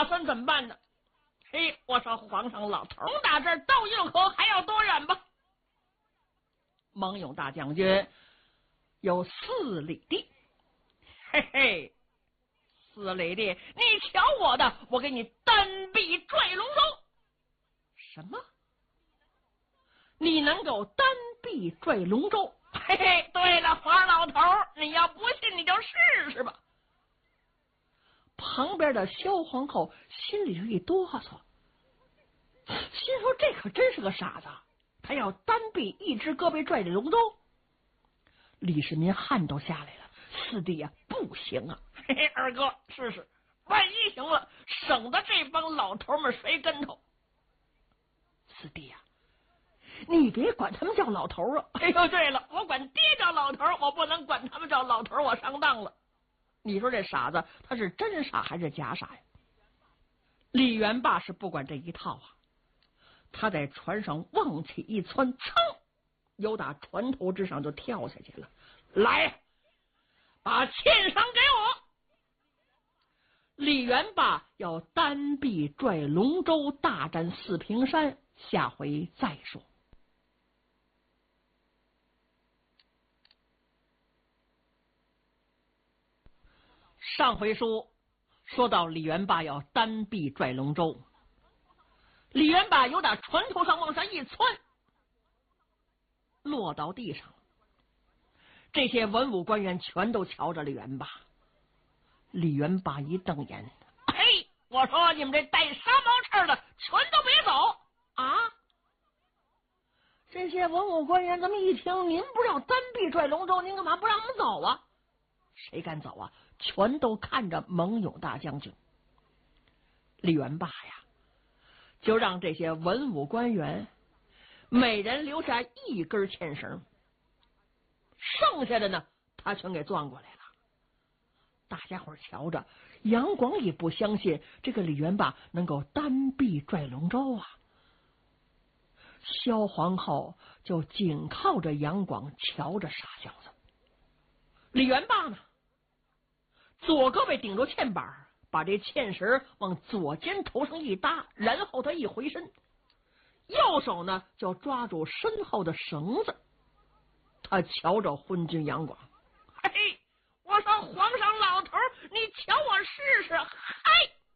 打算怎么办呢？嘿，我说皇上老头，从打这儿到右口还要多远吧？蒙勇大将军有4里地，嘿嘿，4里地，你瞧我的，我给你单臂拽龙舟。什么？你能够单臂拽龙舟？嘿嘿，对了，皇老头，你要不信你就试试吧。旁边的萧皇后心里一哆嗦，心说这可真是个傻子，他要单臂一只胳膊拽着龙舟。李世民汗都下来了，四弟呀，不行啊！嘿嘿，二哥试试，万一行了，省得这帮老头们摔跟头。四弟呀，你别管他们叫老头啊！哎呦，对了，我管爹叫老头，我不能管他们叫老头，我上当了。你说这傻子他是真傻还是假傻呀？李元霸是不管这一套啊，他在船上往起一窜，噌，由打船头之上就跳下去了。来，把欠绳给我！李元霸要单臂拽龙舟大战四平山，下回再说。上回书说到李元霸要单臂拽龙舟，李元霸由打船头上往下一窜，落到地上了。这些文武官员全都瞧着李元霸。李元霸一瞪眼，嘿，我说你们这带纱毛刺的全都别走啊！这些文武官员这么一听，您不是要单臂拽龙舟，您干嘛不让我们走啊？谁敢走啊？全都看着蒙勇大将军。李元霸呀，就让这些文武官员每人留下一根牵绳，剩下的呢，他全给攥过来了。大家伙瞧着，杨广也不相信这个李元霸能够单臂拽龙舟啊。萧皇后就紧靠着杨广，瞧着傻小子。李元霸呢，左胳膊顶住欠板，把这欠绳往左肩头上一搭，然后他一回身，右手呢就抓住身后的绳子。他瞧着昏君杨广，嘿，我说皇上老头，你瞧我试试，嗨！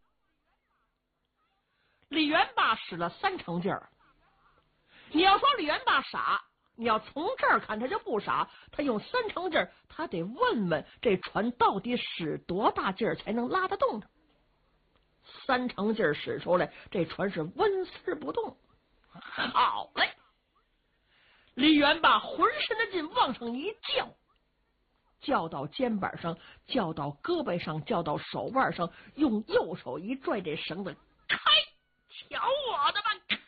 李元霸使了3成劲儿。你要说李元霸傻，你要从这儿看他就不傻，他用3成劲儿，他得问问这船到底使多大劲儿才能拉得动它。3成劲儿使出来，这船是纹丝不动。好嘞！李元霸浑身的劲往上一叫，叫到肩膀上，叫到胳膊上，叫到手腕上，用右手一拽这绳子，开！瞧我的吧，开！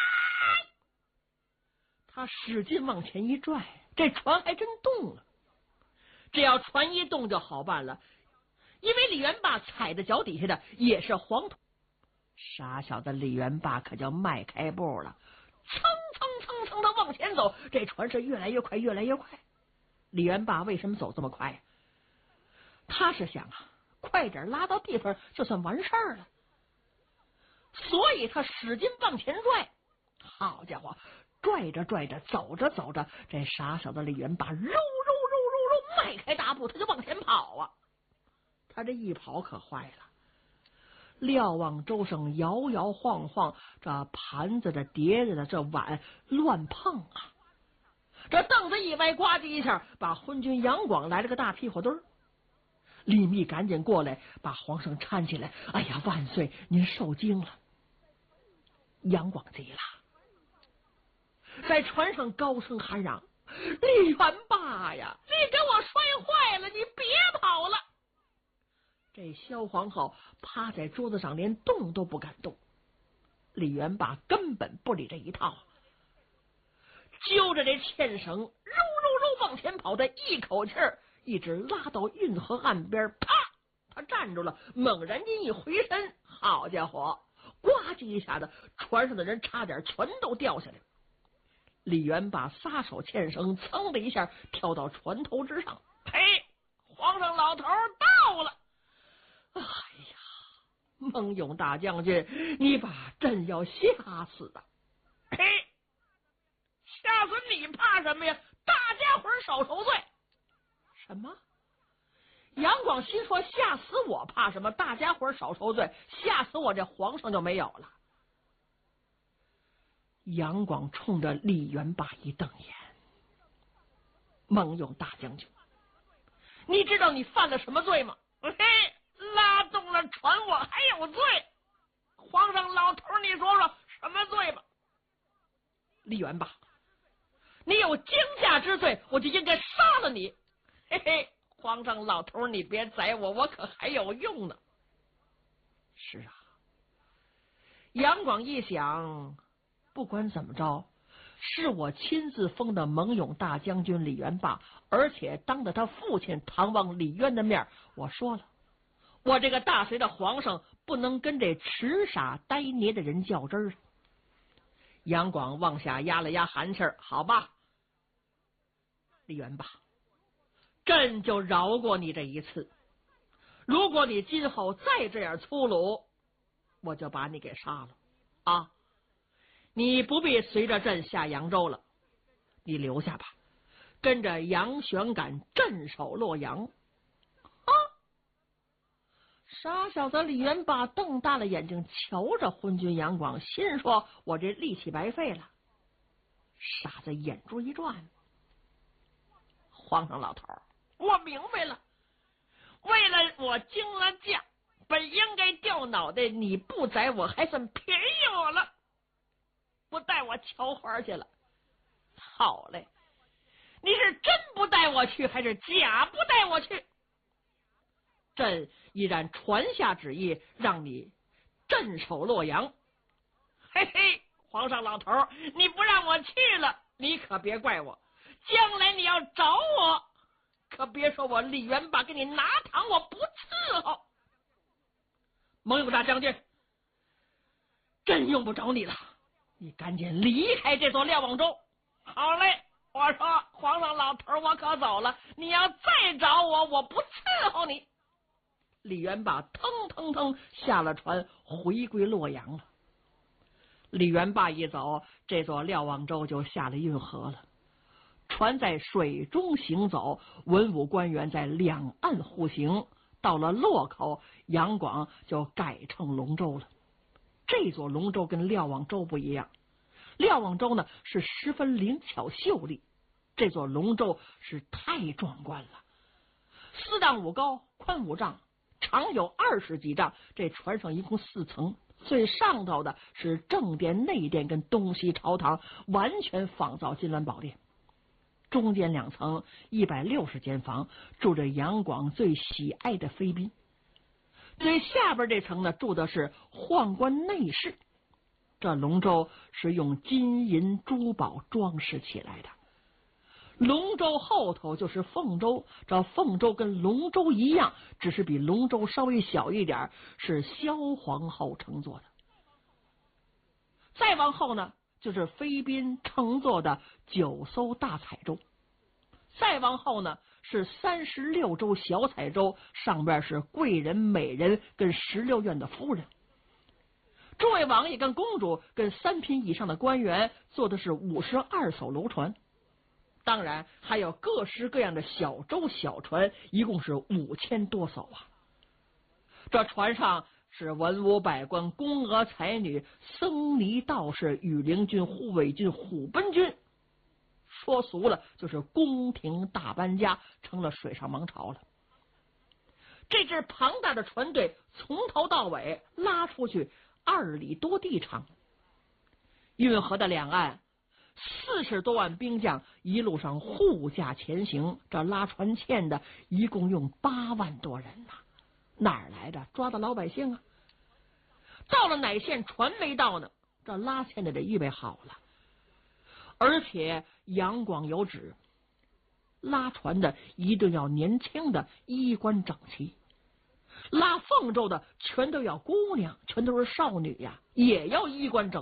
他使劲往前一拽，这船还真动了。只要船一动就好办了，因为李元霸踩在脚底下的也是黄土。傻小子李元霸可就迈开步了，蹭蹭蹭蹭的往前走，这船是越来越快，越来越快。李元霸为什么走这么快？他是想啊，快点拉到地方就算完事儿了，所以他使劲往前拽。好家伙，拽着拽着，走着走着，这傻小子李元霸肉迈开大步，他就往前跑啊。他这一跑可坏了，瞭望舟上摇摇晃晃，这盘子的碟子的这碗乱碰啊，这凳子一歪，呱唧一下把昏君杨广来了个大屁股墩儿。李密赶紧过来把皇上搀起来，哎呀，万岁，您受惊了。杨广急了，在船上高声喊嚷，李元霸呀，你给我摔坏了，你别跑了。这萧皇后趴在桌子上连动都不敢动。李元霸根本不理这一套，揪着这牵绳揉往前跑，的一口气儿一直拉到运河岸边，啪，他站住了，猛然间一回身，好家伙，呱唧一下子，船上的人差点全都掉下来。李元霸撒手牵绳，噌的一下跳到船头之上。嘿，皇上老头到了！哎呀， 孟勇大将军，你把朕要吓死啊！嘿，吓死你怕什么呀？大家伙少受罪。什么？杨广心说吓死我怕什么？大家伙少受罪，吓死我这皇上就没有了。杨广冲着李元霸一瞪眼，孟勇大将军，你知道你犯了什么罪吗？嘿，拉动了船，我还有罪。皇上老头，你说说什么罪吧？李元霸，你有惊吓之罪，我就应该杀了你。嘿嘿，皇上老头，你别宰我，我可还有用呢。是啊，杨广一想，不管怎么着，是我亲自封的蒙勇大将军李元霸，而且当着他父亲唐王李渊的面，我说了，我这个大隋的皇上不能跟这痴傻呆捏的人较真儿。杨广往下压了压寒气儿，好吧，李元霸，朕就饶过你这一次。如果你今后再这样粗鲁，我就把你给杀了啊！你不必随着朕下扬州了，你留下吧，跟着杨玄感镇守洛阳。啊！傻小子李元霸瞪大了眼睛瞧着昏君杨广，心说我这力气白费了。傻子眼珠一转，皇上老头，我明白了，为了我惊了驾，本应该掉脑袋，你不宰我还算便宜我了，不带我瞧花去了。好嘞，你是真不带我去还是假不带我去？朕依然传下旨意，让你镇守洛阳。嘿嘿，皇上老头，你不让我去了，你可别怪我，将来你要找我，可别说我李元霸给你拿糖，我不伺候。蒙勇大将军，朕用不着你了，你赶紧离开这座瞭望州。好嘞，我说皇上老头，我可走了，你要再找我，我不伺候你。李元霸腾腾腾下了船，回归洛阳了。李元霸一走，这座瞭望州就下了运河了。船在水中行走，文武官员在两岸护行。到了洛口，杨广就改称龙州了。这座龙州跟瞭望州不一样，瞭望州呢是十分灵巧秀丽，这座龙州是太壮观了。4丈5高，宽5丈，长有20几丈。这船上一共4层，最上头的是正殿、内殿跟东西朝堂，完全仿造金銮宝殿。中间2层160间房，住着杨广最喜爱的妃嫔。最下边这层呢，住的是宦官内侍。这龙舟是用金银珠宝装饰起来的。龙舟后头就是凤舟，这凤舟跟龙舟一样，只是比龙舟稍微小一点，是萧皇后乘坐的。再往后呢，就是妃嫔乘坐的9艘大彩舟，再往后呢是36舟小彩舟，上边是贵人、美人跟16院的夫人。诸位王爷跟公主跟3品以上的官员坐的是52艘楼船，当然还有各式各样的小舟小船，一共是5000多艘啊。这船上是文武百官、宫娥才女、僧尼道士、羽灵军、护卫军、虎贲军，说俗了就是宫廷大搬家，成了水上王朝了。这支庞大的船队从头到尾拉出去2里多地长，运河的两岸40多万兵将一路上护驾前行，这拉船欠的一共用8万多人呐，哪儿来的？抓的老百姓啊！到了哪县船没到呢，这拉欠的得预备好了。而且杨广有旨，拉船的一定要年轻的，衣冠整齐；拉凤舟的全都要姑娘，全都是少女呀，也要衣冠整齐。